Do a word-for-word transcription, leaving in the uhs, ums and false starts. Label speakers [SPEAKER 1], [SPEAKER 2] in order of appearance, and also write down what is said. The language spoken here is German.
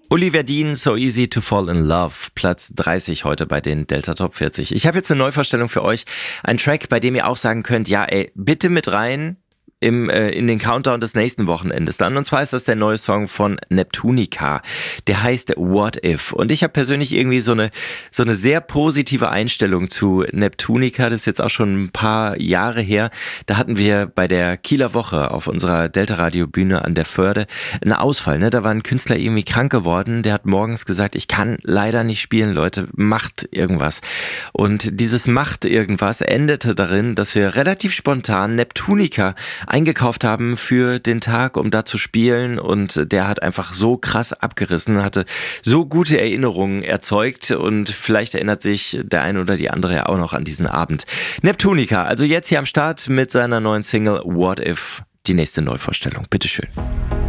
[SPEAKER 1] Olivia Dean, So Easy to Fall in Love, Platz dreißig heute bei den Delta Top vierzig. Ich habe jetzt eine Neuvorstellung für euch, ein Track, bei dem ihr auch sagen könnt, ja ey, bitte mit rein im äh, in den Countdown des nächsten Wochenendes dann. Und zwar ist das der neue Song von Neptunica. Der heißt What If. Und ich habe persönlich irgendwie so eine so eine sehr positive Einstellung zu Neptunica. Das ist jetzt auch schon ein paar Jahre her. Da hatten wir bei der Kieler Woche auf unserer Delta-Radio-Bühne an der Förde einen Ausfall. Ne? Da war ein Künstler irgendwie krank geworden. Der hat morgens gesagt, ich kann leider nicht spielen, Leute, macht irgendwas. Und dieses macht irgendwas endete darin, dass wir relativ spontan Neptunica eingekauft haben für den Tag, um da zu spielen, und der hat einfach so krass abgerissen, hatte so gute Erinnerungen erzeugt, und vielleicht erinnert sich der eine oder die andere ja auch noch an diesen Abend. Neptunica, also jetzt hier am Start mit seiner neuen Single What If, die nächste Neuvorstellung. Bitteschön.